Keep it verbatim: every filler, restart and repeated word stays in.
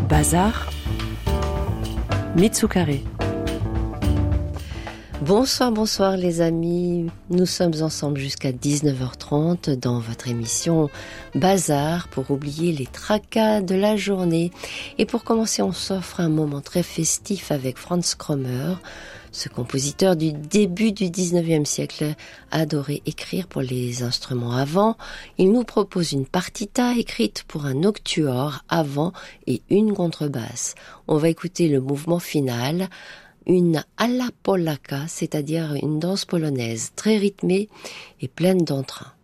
Bazar, Mitsukare. Bonsoir, bonsoir les amis. Nous sommes ensemble jusqu'à dix-neuf heures trente dans votre émission Bazar pour oublier les tracas de la journée. Et pour commencer, on s'offre un moment très festif avec Franz Krommer, ce compositeur du début du dix-neuvième siècle, adoré écrire pour les instruments avant. Il nous propose une partita écrite pour un octuor avant et une contrebasse. On va écouter le mouvement final, une alla polacca, c'est-à-dire une danse polonaise très rythmée et pleine d'entrain.